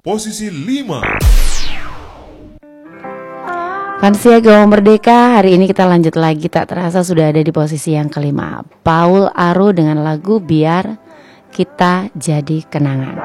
Posisi 5. Fansia Gawang Merdeka, hari ini kita lanjut lagi, tak terasa sudah ada di posisi yang kelima. Paul Aru dengan lagu Biar Kita Jadi Kenangan.